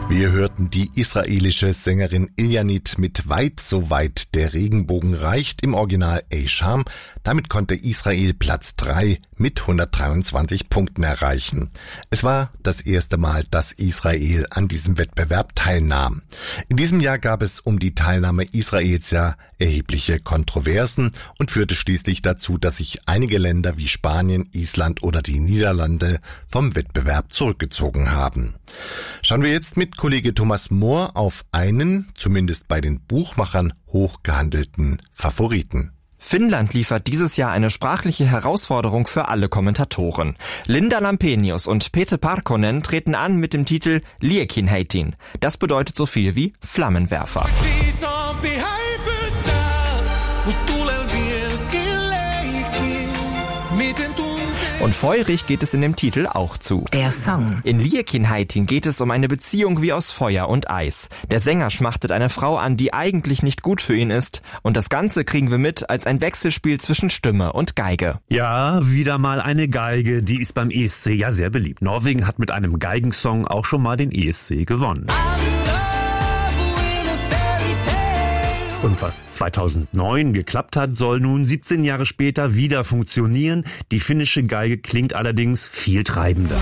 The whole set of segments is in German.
Wir hörten die israelische Sängerin Ilyanit mit Weit so weit der Regenbogen reicht im Original Ey Sham. Damit konnte Israel Platz 3 mit 123 Punkten erreichen. Es war das erste Mal, dass Israel an diesem Wettbewerb teilnahm. In diesem Jahr gab es um die Teilnahme Israels ja erhebliche Kontroversen und führte schließlich dazu, dass sich einige Länder wie Spanien, Island oder die Niederlande vom Wettbewerb zurückgezogen haben. Schauen wir jetzt mit Kollege Thomas Mohr auf einen, zumindest bei den Buchmachern, hochgehandelten Favoriten. Finnland liefert dieses Jahr eine sprachliche Herausforderung für alle Kommentatoren. Linda Lampenius und Pete Parkkonen treten an mit dem Titel Liekinheitin. Das bedeutet so viel wie Flammenwerfer. Und feurig geht es in dem Titel auch zu. Der Song. In Liekinheitin geht es um eine Beziehung wie aus Feuer und Eis. Der Sänger schmachtet eine Frau an, die eigentlich nicht gut für ihn ist. Und das Ganze kriegen wir mit als ein Wechselspiel zwischen Stimme und Geige. Ja, wieder mal eine Geige, die ist beim ESC ja sehr beliebt. Norwegen hat mit einem Geigensong auch schon mal den ESC gewonnen. Und was 2009 geklappt hat, soll nun 17 Jahre später wieder funktionieren. Die finnische Geige klingt allerdings viel treibender.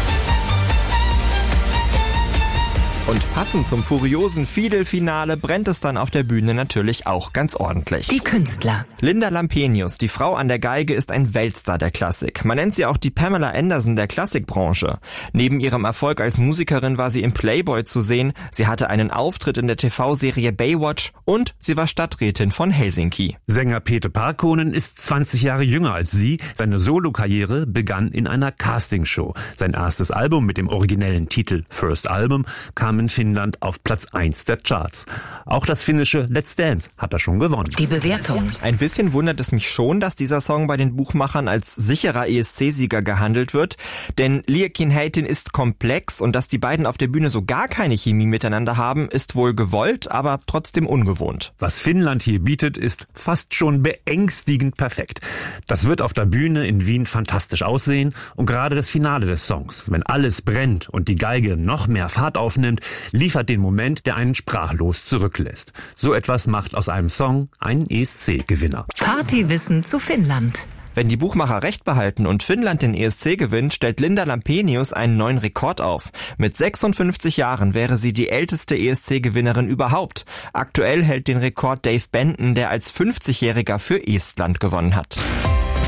Und passend zum furiosen Fidel-Finale brennt es dann auf der Bühne natürlich auch ganz ordentlich. Die Künstler. Linda Lampenius, die Frau an der Geige, ist ein Weltstar der Klassik. Man nennt sie auch die Pamela Anderson der Klassikbranche. Neben ihrem Erfolg als Musikerin war sie im Playboy zu sehen, sie hatte einen Auftritt in der TV-Serie Baywatch und sie war Stadträtin von Helsinki. Sänger Pete Parkkonen ist 20 Jahre jünger als sie. Seine Solokarriere begann in einer Castingshow. Sein erstes Album mit dem originellen Titel First Album kam in Finnland auf Platz 1 der Charts. Auch das finnische Let's Dance hat er schon gewonnen. Die Bewertung. Ein bisschen wundert es mich schon, dass dieser Song bei den Buchmachern als sicherer ESC-Sieger gehandelt wird, denn Liekinheitin ist komplex und dass die beiden auf der Bühne so gar keine Chemie miteinander haben, ist wohl gewollt, aber trotzdem ungewohnt. Was Finnland hier bietet, ist fast schon beängstigend perfekt. Das wird auf der Bühne in Wien fantastisch aussehen und gerade das Finale des Songs, wenn alles brennt und die Geige noch mehr Fahrt aufnimmt, liefert den Moment, der einen sprachlos zurücklässt. So etwas macht aus einem Song einen ESC-Gewinner. Partywissen zu Finnland. Wenn die Buchmacher recht behalten und Finnland den ESC gewinnt, stellt Linda Lampenius einen neuen Rekord auf. Mit 56 Jahren wäre sie die älteste ESC-Gewinnerin überhaupt. Aktuell hält den Rekord Dave Benton, der als 50-Jähriger für Estland gewonnen hat.